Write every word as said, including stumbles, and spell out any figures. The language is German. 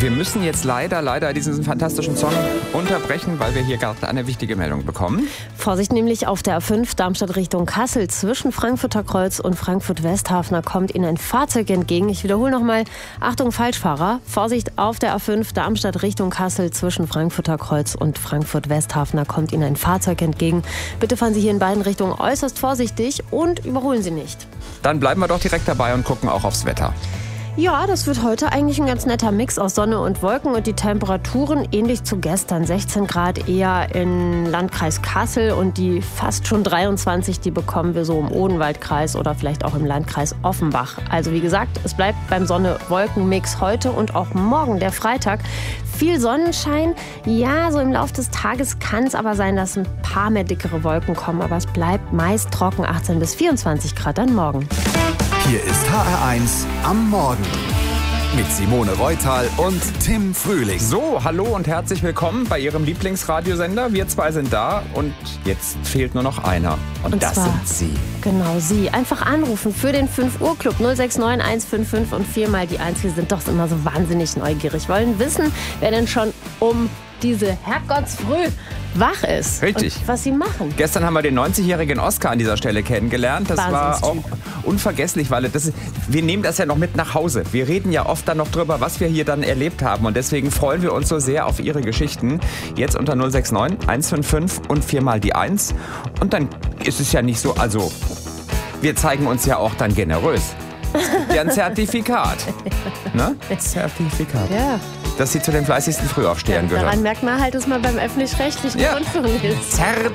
wir müssen jetzt leider, leider diesen fantastischen Song unterbrechen, weil wir hier gerade eine wichtige Meldung bekommen. Vorsicht nämlich auf der A fünf Darmstadt Richtung Kassel. Zwischen Frankfurter Kreuz und Frankfurt-Westhafner kommt Ihnen ein Fahrzeug entgegen. Ich wiederhole nochmal, Achtung Falschfahrer. Vorsicht auf der A fünf Darmstadt Richtung Kassel. Zwischen Frankfurter Kreuz und Frankfurt-Westhafner kommt Ihnen ein Fahrzeug entgegen. Bitte fahren Sie hier in beiden Richtungen äußerst vorsichtig und überholen Sie nicht. Dann bleiben wir doch direkt dabei und gucken auch aufs Wetter. Ja, das wird heute eigentlich ein ganz netter Mix aus Sonne und Wolken und die Temperaturen ähnlich zu gestern. sechzehn Grad eher im Landkreis Kassel und die fast schon dreiundzwanzig, die bekommen wir so im Odenwaldkreis oder vielleicht auch im Landkreis Offenbach. Also wie gesagt, es bleibt beim Sonne-Wolken-Mix heute und auch morgen, der Freitag. Viel Sonnenschein. Ja, so im Laufe des Tages kann es aber sein, dass ein paar mehr dickere Wolken kommen. Aber es bleibt meist trocken, achtzehn bis vierundzwanzig Grad dann morgen. Hier ist H R eins am Morgen mit Simone Reutal und Tim Frühling. So, hallo und herzlich willkommen bei Ihrem Lieblingsradiosender. Wir zwei sind da und jetzt fehlt nur noch einer. Und, und das zwar, sind Sie. Genau, Sie. Einfach anrufen für den fünf Uhr Club null sechs neun eins fünf fünf und viermal die eins. Wir sind doch immer so wahnsinnig neugierig. Wollen wissen, wer denn schon um diese Herrgottsfrüh wach ist. Richtig. Und was sie machen. Gestern haben wir den neunzigjährigen Oscar an dieser Stelle kennengelernt. Das war auch unvergesslich, weil das ist, wir nehmen das ja noch mit nach Hause. Wir reden ja oft dann noch drüber, was wir hier dann erlebt haben. Und deswegen freuen wir uns so sehr auf Ihre Geschichten. Jetzt unter null sechs neun eins fünf fünf und viermal die eins. Und dann ist es ja nicht so, also wir zeigen uns ja auch dann generös. Es gibt ja ein Zertifikat. Ne? Zertifikat. Ja. Dass Sie zu den fleißigsten Frühaufstehern Ja, gehören. daran merkt man halt, dass man beim öffentlich-rechtlichen Ja. Rundfunk ist. Zertifikat.